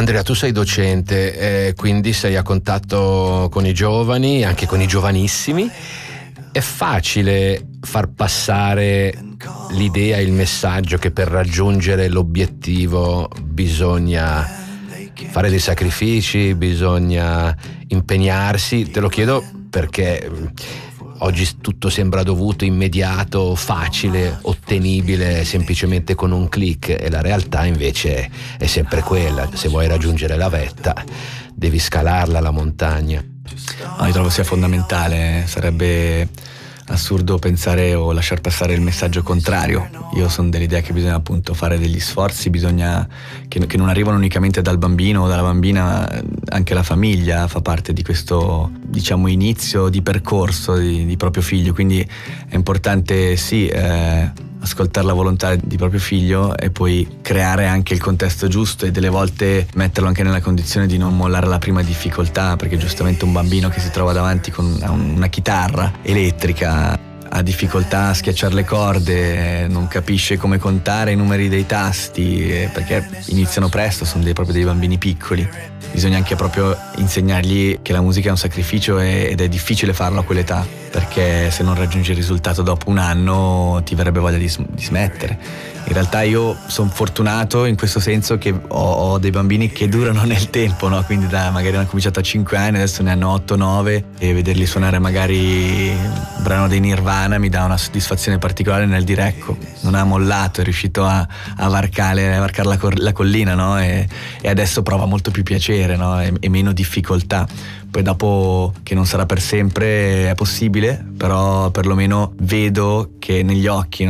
Andrea, tu sei docente, quindi sei a contatto con i giovani, anche con i giovanissimi. È facile far passare l'idea, il messaggio che per raggiungere l'obiettivo bisogna fare dei sacrifici, bisogna impegnarsi? Te lo chiedo perché oggi tutto sembra dovuto, immediato, facile, ottenibile semplicemente con un click, e la realtà invece è sempre quella. Se vuoi raggiungere la vetta devi scalarla la montagna. Io trovo sia fondamentale, sarebbe assurdo pensare o lasciar passare il messaggio contrario. Io sono dell'idea che bisogna appunto fare degli sforzi, bisogna che non arrivano unicamente dal bambino o dalla bambina, anche la famiglia fa parte di questo, diciamo, inizio di percorso di proprio figlio, quindi è importante ascoltare la volontà di proprio figlio e poi creare anche il contesto giusto e delle volte metterlo anche nella condizione di non mollare la prima difficoltà, perché giustamente un bambino che si trova davanti con una chitarra elettrica ha difficoltà a schiacciare le corde, non capisce come contare i numeri dei tasti, perché iniziano presto, sono proprio dei bambini piccoli. Bisogna anche proprio insegnargli che la musica è un sacrificio ed è difficile farlo a quell'età, perché se non raggiungi il risultato dopo un anno ti verrebbe voglia di smettere. In realtà io sono fortunato in questo senso che ho dei bambini che durano nel tempo, no? Quindi magari hanno cominciato a 5 anni, adesso ne hanno 8-9, e vederli suonare magari un brano dei Nirvana mi dà una soddisfazione particolare nel dire ecco, non ha mollato, è riuscito a varcare la collina, no? E adesso prova molto più piacere, no? E meno difficoltà. Poi dopo, che non sarà per sempre, è possibile, però perlomeno vedo che negli occhi, no?